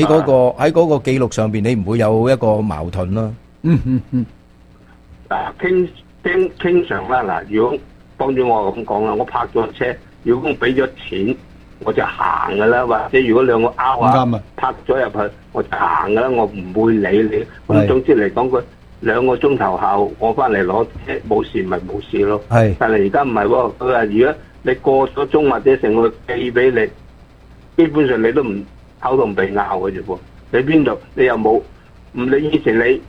喺嗰個記錄上邊，你唔會有一個矛盾咯。 嗱，經常啦，嗱，如果當住我咁講啦，我泊咗車，如果我俾咗錢，我就行噶啦，或者如果兩個拗啊，泊咗入去，我就行噶啦，我唔會理你。咁總之嚟講，佢2個鐘頭後，我翻嚟攞車，冇事咪冇事咯。係，但係而家唔係喎，佢話如果你過咗鐘或者成個寄俾你，基本上你都唔口同鼻拗嘅啫喎。你邊度？你又冇唔理以前你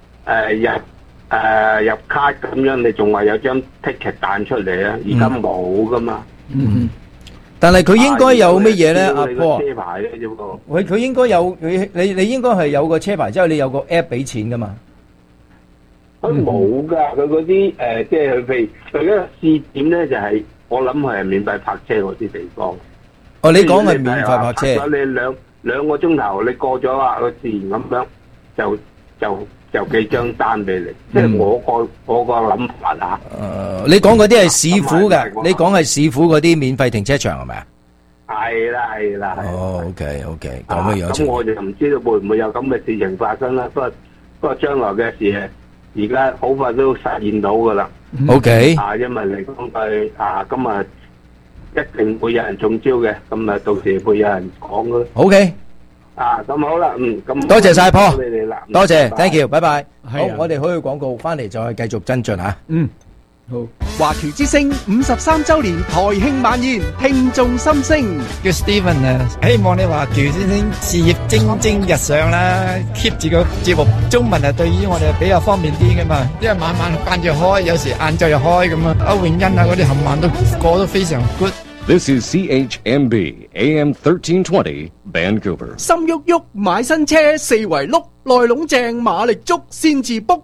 入卡咁樣，你仲話有張 ticket 彈出嚟啊？而家冇噶嘛。 但係佢應該有乜嘢咧？阿波， 車牌嘅啫喎。 佢應該有你應該係有個車牌之後，你有個 app 俾錢噶嘛？ 佢冇噶，佢嗰啲即係譬如佢一個試點咧，就係我諗佢係免費泊車嗰啲地方。 哦，你講係免費泊車。 泊咗你兩個鐘頭，你過咗啊，佢自然咁樣就寄張單俾你。即係我個諗法啊。 你講嗰啲係市府嘅，你講係市府嗰啲免費停車場係咪啊？ 係啦。 哦，OK，咁嘅樣。 咁我就唔知道會唔會有咁嘅事情發生啦。不過將來嘅事，而家好快都實現到噶啦。 OK。 因為嚟講佢咁啊，一定會有人中招嘅。咁啊，到時會有人講噶。 OK。 咁好啦，咁多謝晒波，多謝 ，thank you， 拜拜。好，我哋去廣告，翻嚟再繼續跟進吓。 好，華僑之聲53周年台慶晚宴，聽眾心聲。 叫 Steven 啊，希望你華僑之聲事業蒸蒸日上啦 ，keep 住個節目中文對於我哋比較方便啲噶嘛，因為晚間就開，有時晏晝又開咁啊。歐永欣嗰啲冚唪唥都過得非常 good。 This is CHMB AM 1320 Vancouver。 心喐喐買新車，四圍碌，內籠正馬力足先至 book。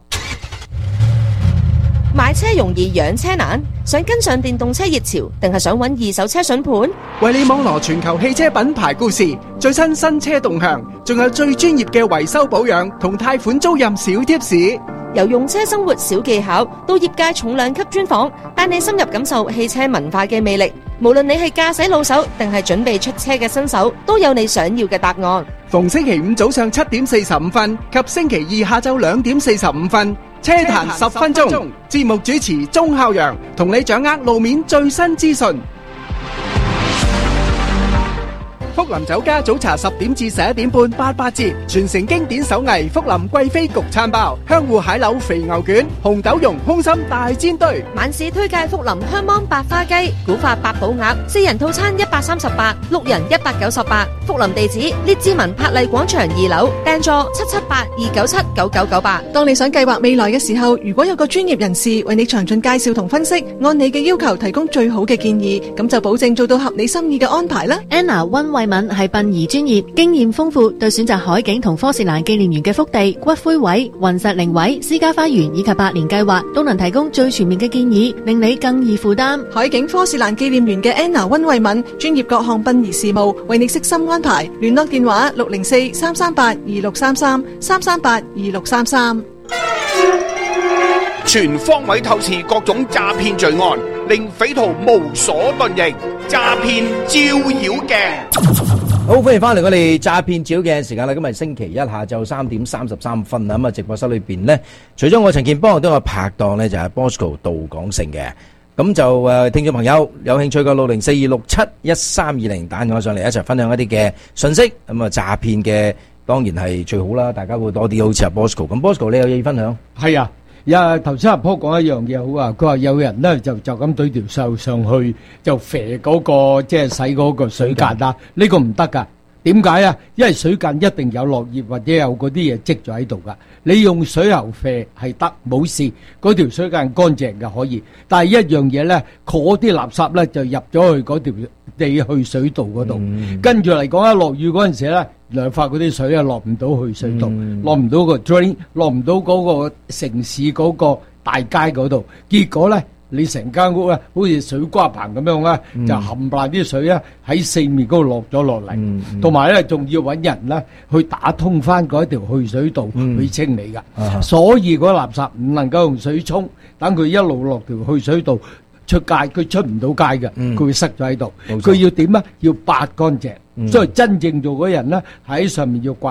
買車容易養車難，想跟上電動車熱潮，定係想揾二手車筍盤？ 為你網羅全球汽車品牌故事，最新新車動向，仲有最專業嘅維修保養同貸款租賃小貼士。 由用車生活小技巧到業界重量級專訪，帶你深入感受汽車文化嘅魅力。無論你係駕駛老手定係準備出車嘅新手，都有你想要嘅答案。 逢星期五早上7點45分及星期二下晝2點45分，車壇10分鐘，節目主持鐘孝陽同你掌握路面最新資訊。福林酒家早茶10點至11點半88折，傳承經典手藝福林貴妃焗餐包、香芋蟹柳肥牛卷、紅豆蓉空心大煎堆。 晚市推介福林香芒白花雞、古法八寶鴨，4人套餐138， 6人198。福林地址：列治文柏麗廣場2樓，訂座778-297-9998。 當你想計劃未來嘅時候，如果有個專業人士為你詳盡介紹同分析，按你嘅要求提供最好嘅建議，咁就保證做到合你心意嘅安排啦。 Anna 溫慧敏係殯儀專業，經驗豐富，對選擇海景同科士蘭紀念園嘅福地、骨灰位、雲石靈位、私家花園以及百年計劃，都能提供最全面嘅建議，令你更易負擔。 海景科士蘭紀念園嘅 Anna 溫慧敏，專業各項殯儀事務，為你悉心安排。聯絡電話604-338-2633 338-2633。 全方位透視各種詐騙罪案，令匪徒無所遁形。詐騙照妖鏡。 好，歡迎翻嚟我哋詐騙照妖鏡時間啦。今日星期一下晝3點33分啊。咁啊，直播室裏邊呢，除咗我陳健邦，都有拍檔呢，就係 Bosco 杜廣成嘅。咁就聽眾朋友有興趣嘅604-267-1320打電話上嚟一齊分享一啲嘅信息。咁啊，詐騙嘅當然係最好啦，大家會多啲好似阿 Bosco。咁 Bosco 你有嘢分享？ 係啊。頭先阿波講一樣嘢好啊，佢話有人咧就咁懟條數上去就肥嗰個即係洗嗰個水間啦，呢個唔得噶。點解啊？因為水間一定有落葉或者有嗰啲嘢積咗喺度噶。你用水喉肥係得冇事，嗰條水間乾淨嘅可以。但係一樣嘢咧，嗰啲垃圾咧就入咗去嗰條地去水道嗰度。跟住嚟講，一落雨嗰陣時咧，量化嗰啲水啊落唔到去水道，落唔到個 drain， 落唔到嗰個城市嗰個大街嗰度。結果咧，你成間屋咧好似水瓜棚咁樣咧，就冚唪唥啲水咧喺四面嗰度落咗落嚟，同埋咧仲要揾人咧去打通翻嗰條去水道去清理噶。所以嗰垃圾唔能夠用水沖，等佢一路落條去水道出街，佢出唔到街嘅，佢會塞咗喺度。佢要點啊？要抹乾淨。所以真正做嗰人咧喺上面要掛